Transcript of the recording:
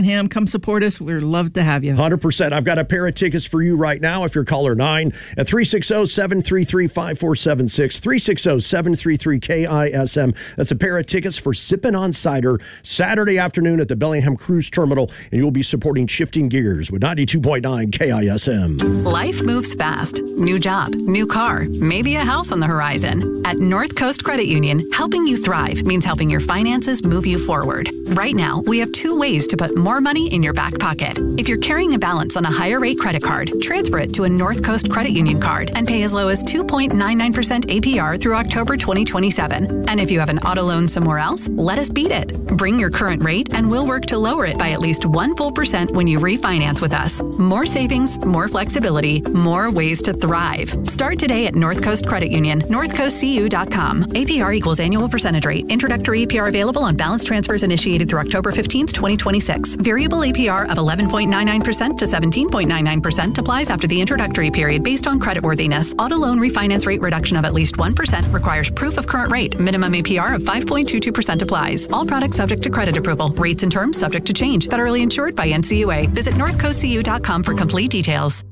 Bellingham. Come support us. We'd love to have you. 100%. I've got a pair of tickets for you right now if you're caller 9 at 360-733-5476, 360-733-KISM. That's a pair of tickets for Sippin' on Cider Saturday afternoon at the Bellingham Cruise Terminal, and you'll be supporting Shifting Gears with 92.9 KISM. Life moves fast. New job, new car, maybe a house on the horizon. At North Coast Credit Union, helping you thrive means helping your finances move you forward. Right now, we have 2 ways to put more money in your back pocket. If you're carrying a balance on a higher rate credit card, transfer it to a North Coast Credit Union card and pay as low as 2.99% APR through October 2027. And if you have an auto loan somewhere else, let us beat it. Bring your current rate and we'll work to lower it by at least 1 full % when you refinance with us. More savings, more flexibility, more ways to thrive. Start today at North Coast Credit Union, northcoastcu.com. APR equals annual percentage rate. Introductory APR available on balance transfers initiated through October 15th, 2026. Variable APR of 11.99% to 17.99% applies after the introductory period based on creditworthiness. Auto loan refinance rate reduction of at least 1% requires proof of current rate. Minimum APR of 5.22% applies. All products subject to credit approval. Rates and terms subject to change. Federally insured by NCUA. Visit northcoastcu.com for complete details.